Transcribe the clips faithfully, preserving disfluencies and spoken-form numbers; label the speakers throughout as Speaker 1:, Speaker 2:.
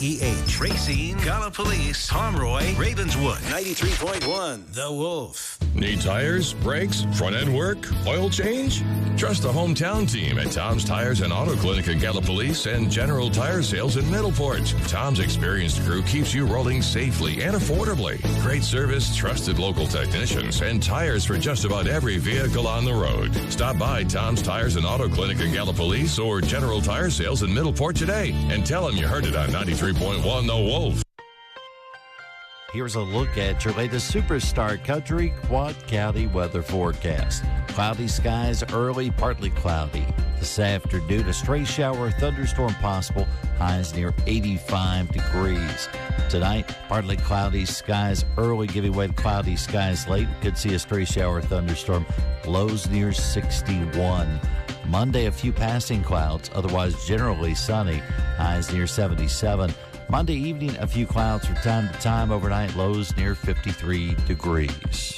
Speaker 1: E H. Racine, Gallipolis, Pomeroy, Ravenswood. ninety-three point one, The Wolf.
Speaker 2: Need tires, brakes, front-end work, oil change? Trust the hometown team at Tom's Tires and Auto Clinic in Gallipolis and General Tire Sales in Middleport. Tom's experienced crew keeps you rolling safely and affordably. Great service, trusted local technicians, and tires for just about every vehicle on the road. Stop by Tom's Tires and Auto Clinic in Gallipolis or General Tire Sales in Middleport today and tell them you heard it on ninety-three point one The Wolf.
Speaker 3: Here's a look at your latest Superstar Country Quad County weather forecast. Cloudy skies early, partly cloudy. This afternoon, a stray shower or thunderstorm possible. Highs near eighty-five degrees. Tonight, partly cloudy skies early, giving way to cloudy skies late. Could see a stray shower or thunderstorm. Lows near sixty-one. Monday, a few passing clouds, otherwise generally sunny. Highs near seventy-seven. Monday evening, a few clouds from time to time. Overnight, lows near fifty-three degrees.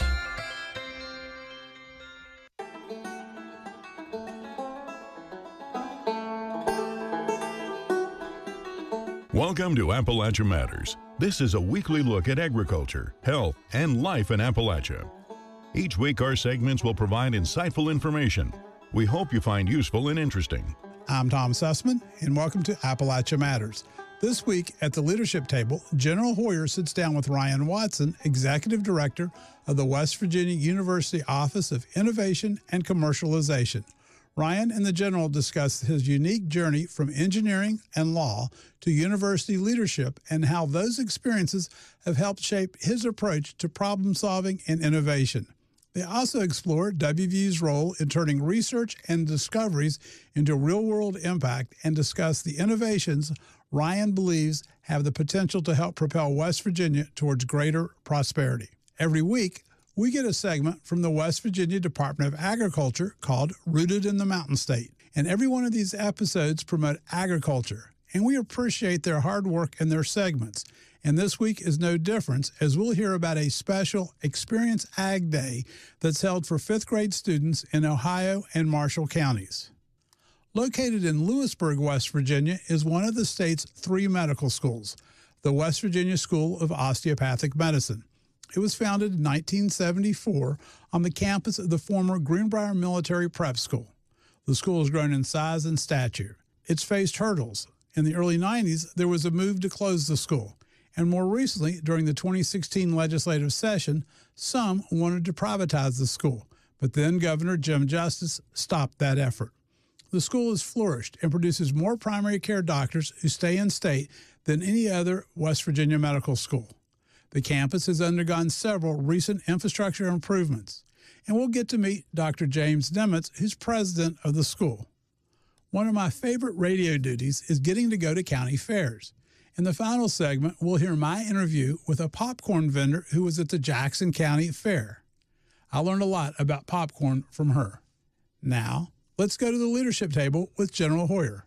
Speaker 4: Welcome to Appalachia Matters. This is a weekly look at agriculture, health, and life in Appalachia. Each week, our segments will provide insightful information we hope you find useful and interesting.
Speaker 5: I'm Tom Sussman, and welcome to Appalachia Matters. This week at the leadership table, General Hoyer sits down with Ryan Watson, Executive Director of the West Virginia University Office of Innovation and Commercialization. Ryan and the General discuss his unique journey from engineering and law to university leadership and how those experiences have helped shape his approach to problem solving and innovation. They also explore W V U's role in turning research and discoveries into real-world impact and discuss the innovations Ryan believes have the potential to help propel West Virginia towards greater prosperity. Every week, we get a segment from the West Virginia Department of Agriculture called Rooted in the Mountain State. And every one of these episodes promote agriculture, and we appreciate their hard work in their segments. And this week is no different, as we'll hear about a special Experience Ag Day that's held for fifth grade students in Ohio and Marshall counties. Located in Lewisburg, West Virginia, is one of the state's three medical schools, the West Virginia School of Osteopathic Medicine. It was founded in nineteen seventy-four on the campus of the former Greenbrier Military Prep School. The school has grown in size and stature. It's faced hurdles. In the early nineties, there was a move to close the school. And more recently, during the twenty sixteen legislative session, some wanted to privatize the school. But then Governor Jim Justice stopped that effort. The school has flourished and produces more primary care doctors who stay in state than any other West Virginia medical school. The campus has undergone several recent infrastructure improvements. And we'll get to meet Doctor James Nemitz, who's president of the school. One of my favorite radio duties is getting to go to county fairs. In the final segment, we'll hear my interview with a popcorn vendor who was at the Jackson County Fair. I learned a lot about popcorn from her. Now, let's go to the leadership table with General Hoyer.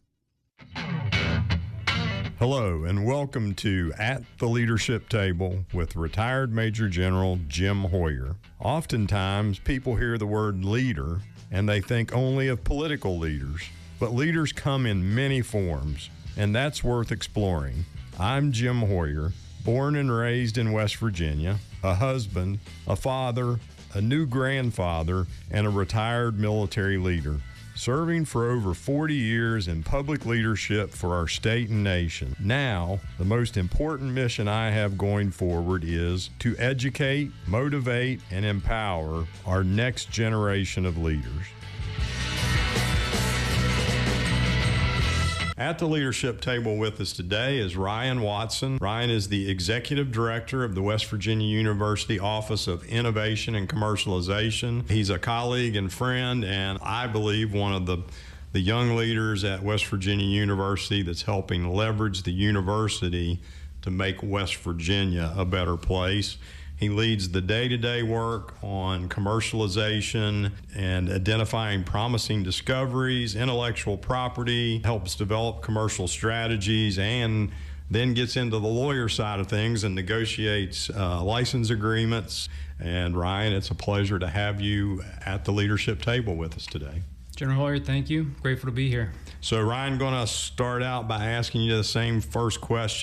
Speaker 6: Hello, and welcome to At the Leadership Table with retired Major General Jim Hoyer. Oftentimes, people hear the word leader, and they think only of political leaders. But leaders come in many forms, and that's worth exploring. I'm Jim Hoyer, born and raised in West Virginia, a husband, a father, a new grandfather, and a retired military leader, serving for over forty years in public leadership for our state and nation. Now, the most important mission I have going forward is to educate, motivate, and empower our next generation of leaders. At the leadership table with us today is Ryan Watson. Ryan is the Executive Director of the West Virginia University Office of Innovation and Commercialization. He's a colleague and friend, and I believe one of the, the young leaders at West Virginia University that's helping leverage the university to make West Virginia a better place. He leads the day-to-day work on commercialization and identifying promising discoveries, intellectual property, helps develop commercial strategies, and then gets into the lawyer side of things and negotiates uh, license agreements. And Ryan, it's a pleasure to have you at the leadership table with us today.
Speaker 7: General Hoyer, thank you. Grateful to be here.
Speaker 6: So Ryan, going to start out by asking you the same first question